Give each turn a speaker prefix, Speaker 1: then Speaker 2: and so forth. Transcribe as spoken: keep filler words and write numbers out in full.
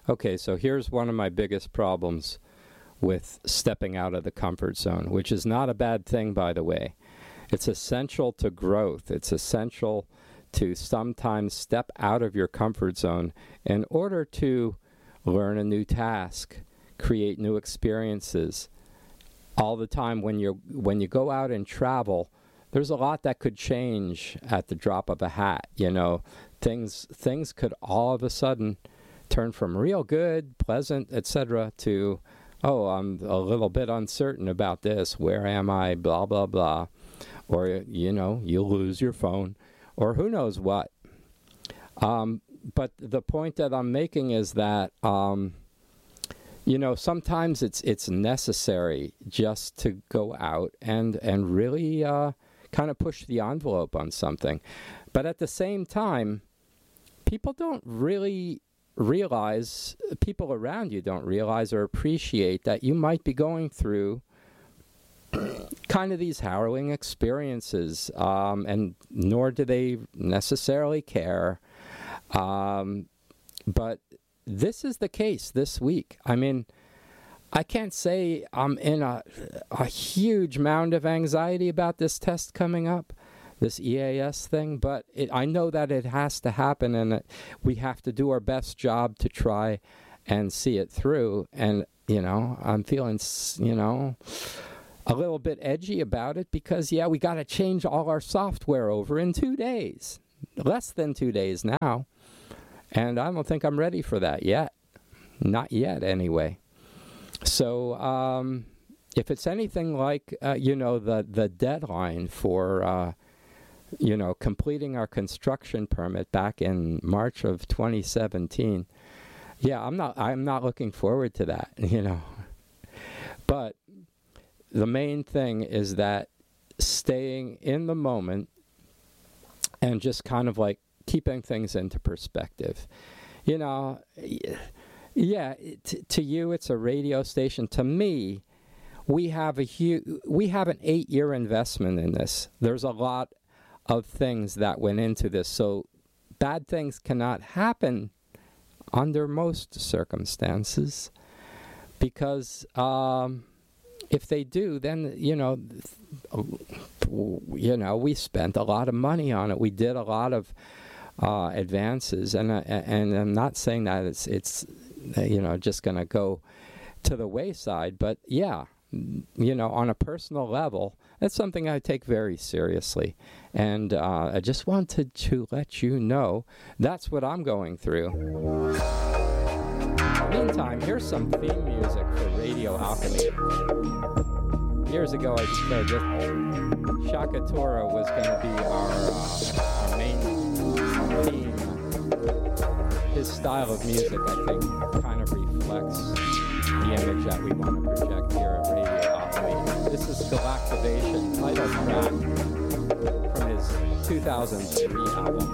Speaker 1: Okay, so here's one of my biggest problems with stepping out of the comfort zone, which is not a bad thing, by the way. It's essential to growth. It's essential to sometimes step out of your comfort zone in order to learn a new task, create new experiences. All the time when you when you go out and travel, there's a lot that could change at the drop of a hat. You know, things things could all of a sudden turn from real good, pleasant, et cetera to, oh, I'm a little bit uncertain about this. Where am I? Blah, blah, blah. Or, you know, you lose your phone. Or who knows what. Um, but the point that I'm making is that, um, you know, sometimes it's it's necessary just to go out and, and really uh, kind of push the envelope on something. But at the same time, people don't really realize, people around you don't realize or appreciate that you might be going through kind of these harrowing experiences, um, and nor do they necessarily care. Um, but this is the case this week. I mean, I can't say I'm in a, a huge mound of anxiety about this test coming up, this E A S thing, but it, I know that it has to happen, and it, we have to do our best job to try and see it through. And, you know, I'm feeling, you know, a little bit edgy about it because, yeah, we got to change all our software over in two days, less than two days now. And I don't think I'm ready for that yet. Not yet, anyway. So um, if it's anything like, uh, you know, the, the deadline for, uh, you know, completing our construction permit back in March of twenty seventeen, yeah, I'm not, I'm not looking forward to that, you know. But the main thing is that staying in the moment and just kind of like keeping things into perspective. You know, yeah, t- to you it's a radio station. To me, we have a huge, we have an eight-year investment in this. There's a lot of things that went into this. So bad things cannot happen under most circumstances because um, if they do, then, you know, you know, we spent a lot of money on it. We did a lot of uh, advances, and uh, and I'm not saying that it's it's you know just going to go to the wayside, but yeah, you know, on a personal level, that's something I take very seriously, and uh, I just wanted to let you know that's what I'm going through. Meantime, here's some theme music for Radio Alchemy. Years ago, I declared that Shaka Tora was going to be our, uh, our main theme. His style of music, I think, kind of reflects the image that we want to project here at Radio Alchemy. This is Galactivation, title track from his two thousand three album.